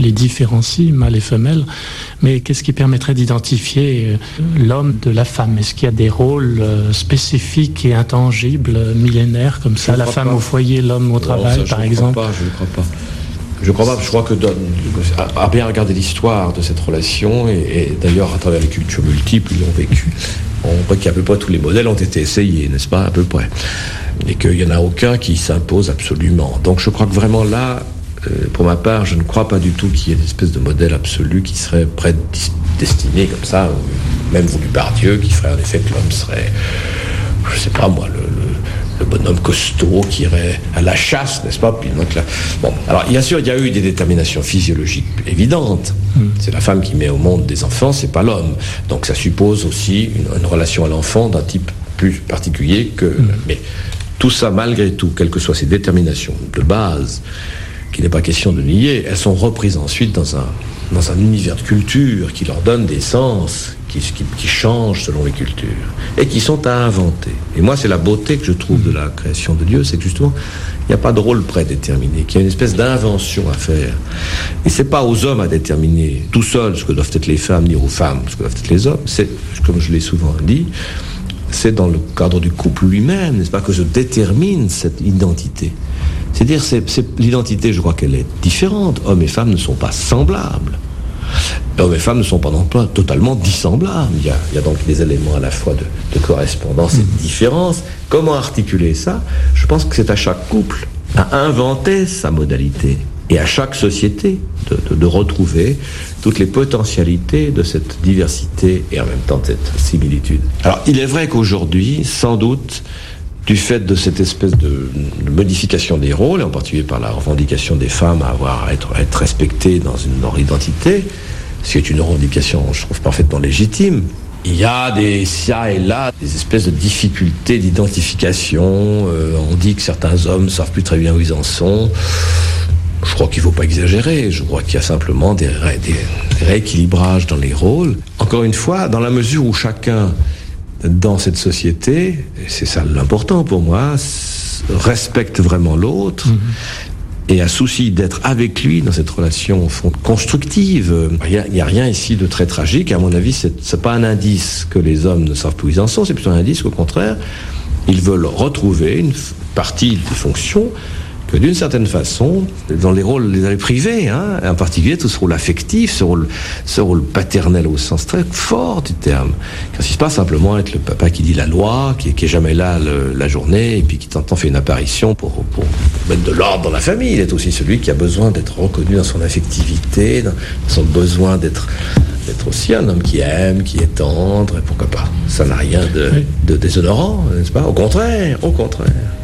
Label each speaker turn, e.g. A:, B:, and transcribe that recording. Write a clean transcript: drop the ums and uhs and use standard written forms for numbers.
A: les différencie, mâle et femelle, mais qu'est-ce qui permettrait d'identifier l'homme de la femme? Est-ce qu'il y a des rôles spécifiques et intangibles, millénaires, comme ça, la femme au foyer, l'homme au travail, par exemple?
B: Je ne crois pas. Je crois que à bien regarder l'histoire de cette relation, et d'ailleurs à travers les cultures multiples ils ont vécu, on voit qu'à peu près tous les modèles ont été essayés, n'est-ce pas, à peu près, et qu'il n'y en a aucun qui s'impose absolument. Donc je crois que vraiment là, pour ma part, je ne crois pas du tout qu'il y ait une espèce de modèle absolu qui serait prédestiné comme ça, même voulu par Dieu, qui ferait en effet que l'homme serait, je ne sais pas moi, le bonhomme costaud qui irait à la chasse, n'est-ce pas? Puis, donc, là, bon, alors bien sûr, il y a eu des déterminations physiologiques évidentes. C'est la femme qui met au monde des enfants, c'est pas l'homme. Donc ça suppose aussi une relation à l'enfant d'un type plus particulier que... Mais tout ça, malgré tout, quelles que soient ces déterminations de base, qu'il n'est pas question de nier, elles sont reprises ensuite dans un univers de culture qui leur donne des sens qui changent selon les cultures et qui sont à inventer. Et moi, c'est la beauté que je trouve de la création de Dieu, c'est que justement, il n'y a pas de rôle prédéterminé, qu'il y a une espèce d'invention à faire. Et c'est pas aux hommes à déterminer tout seuls ce que doivent être les femmes, ni aux femmes ce que doivent être les hommes. C'est, comme je l'ai souvent dit, c'est dans le cadre du couple lui-même, n'est-ce pas, que je détermine cette identité. C'est-à-dire, l'identité, je crois qu'elle est différente. Hommes et femmes ne sont pas semblables. Hommes et femmes ne sont pas non plus totalement dissemblables. Il y a donc des éléments à la fois de correspondance et de différence. Comment articuler ça? Je pense que c'est à chaque couple à inventer sa modalité et à chaque société de retrouver toutes les potentialités de cette diversité et en même temps de cette similitude. Alors, il est vrai qu'aujourd'hui, sans doute, du fait de cette espèce de modification des rôles, et en particulier par la revendication des femmes à être respectées dans leur identité, ce qui est une revendication, je trouve, parfaitement légitime, il y a ça et là, des espèces de difficultés d'identification. On dit que certains hommes ne savent plus très bien où ils en sont. Je crois qu'il ne faut pas exagérer. Je crois qu'il y a simplement des rééquilibrages dans les rôles. Encore une fois, dans la mesure où chacun, dans cette société, et c'est ça l'important pour moi, respecte vraiment l'autre et a souci d'être avec lui dans cette relation constructive. Il n'y a rien ici de très tragique. À mon avis, c'est pas un indice que les hommes ne savent plus où ils en sont, c'est plutôt un indice qu'au contraire, ils veulent retrouver une partie des fonctions que d'une certaine façon, dans les rôles privés, en particulier tout ce rôle affectif, ce rôle paternel au sens très fort du terme, quand il se passe simplement être le papa qui dit la loi, qui est jamais là la journée, et puis qui de temps en temps fait une apparition pour mettre de l'ordre dans la famille. Il est aussi celui qui a besoin d'être reconnu dans son affectivité, dans son besoin d'être aussi un homme qui aime, qui est tendre, et pourquoi pas. Ça n'a rien de déshonorant, n'est-ce pas? Au contraire.